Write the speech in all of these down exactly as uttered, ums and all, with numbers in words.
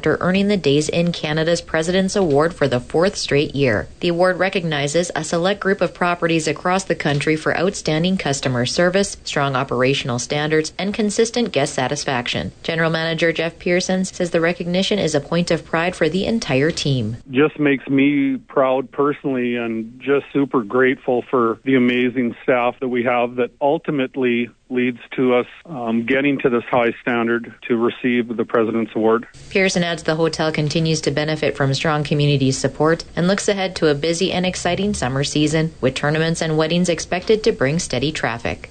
after earning the Days Inn Canada's President's Award for the fourth straight year. The award recognizes a select group of properties across the country for outstanding customer service, strong operational standards, and consistent guest satisfaction. General Manager Jeff Pearson says the recognition is a point of pride for the entire team. Just makes me proud personally and just super grateful for the amazing staff that we have that ultimately leads to us um, getting to this high standard to receive the President's Award. Pearson adds the hotel continues to benefit from strong community support and looks ahead to a busy and exciting summer season with tournaments and weddings expected to bring steady traffic.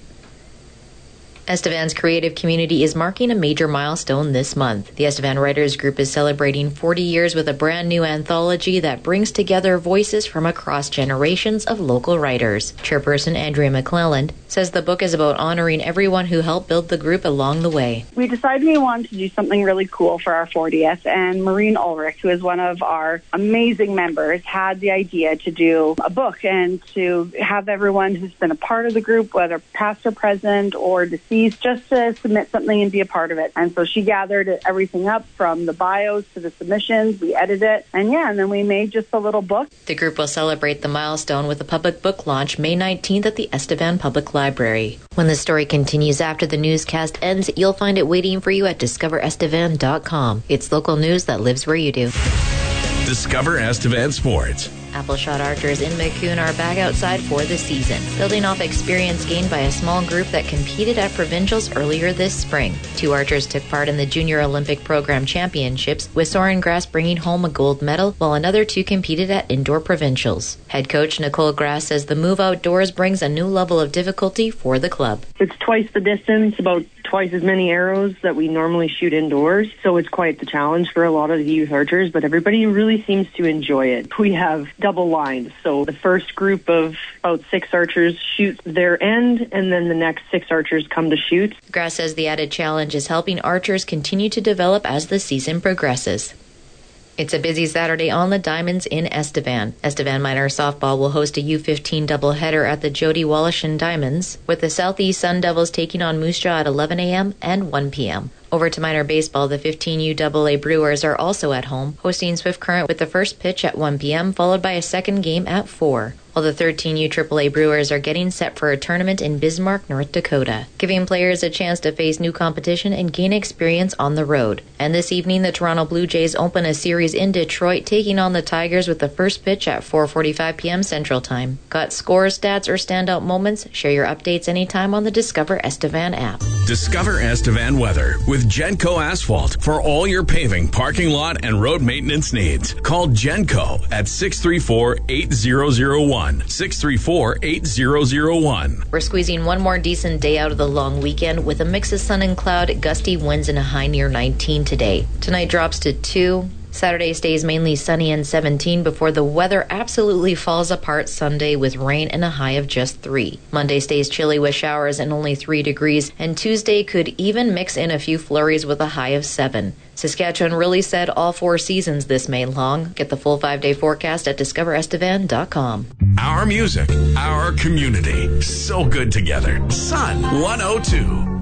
Estevan's creative community is marking a major milestone this month. The Estevan Writers Group is celebrating forty years with a brand new anthology that brings together voices from across generations of local writers. Chairperson Andrea McClelland says the book is about honoring everyone who helped build the group along the way. We decided we wanted to do something really cool for our fortieth, and Maureen Ulrich, who is one of our amazing members, had the idea to do a book and to have everyone who's been a part of the group, whether past or present or deceased, just to submit something and be a part of it. And so she gathered everything up from the bios to the submissions. We edited it. And yeah, and then we made just a little book. The group will celebrate the milestone with a public book launch May nineteenth at the Estevan Public Library. When the story continues after the newscast ends, you'll find it waiting for you at discover estevan dot com. It's local news that lives where you do. Discover Estevan Sports. Appleshot Archers in Macun are back outside for the season, building off experience gained by a small group that competed at provincials earlier this spring. Two archers took part in the Junior Olympic Program Championships, with Soren Grass bringing home a gold medal, while another two competed at indoor provincials. Head coach Nicole Grass says the move outdoors brings a new level of difficulty for the club. It's twice the distance, about twice as many arrows that we normally shoot indoors, so it's quite the challenge for a lot of the youth archers, but everybody really seems to enjoy it. We have double lines, so the first group of about six archers shoot their end, and then the next six archers come to shoot. Grass says the added challenge is helping archers continue to develop as the season progresses. It's a busy Saturday on the Diamonds in Estevan. Estevan Minor Softball will host a U fifteen doubleheader at the Jody Wallachin Diamonds, with the Southeast Sun Devils taking on Moose Jaw at eleven a.m. and one p.m. Over to minor baseball, the fifteen U double A Brewers are also at home, hosting Swift Current with the first pitch at one p.m., followed by a second game at four. While the thirteen U triple A Brewers are getting set for a tournament in Bismarck, North Dakota, giving players a chance to face new competition and gain experience on the road. And this evening, the Toronto Blue Jays open a series in Detroit, taking on the Tigers with the first pitch at four forty-five p.m. Central Time. Got scores, stats, or standout moments? Share your updates anytime on the Discover Estevan app. Discover Estevan weather with Genco Asphalt for all your paving, parking lot, and road maintenance needs. Call Genco at six three four, eight zero zero one. six three four, eight zero zero one. We're squeezing one more decent day out of the long weekend with a mix of sun and cloud, gusty winds, and a high near nineteen today. Tonight drops to two. Saturday stays mainly sunny and seventeen before the weather absolutely falls apart Sunday with rain and a high of just three. Monday stays chilly with showers and only three degrees, and Tuesday could even mix in a few flurries with a high of seven. Saskatchewan really said all four seasons this May long. Get the full five-day forecast at discover estevan dot com. Our music, our community, so good together. Sun one oh two.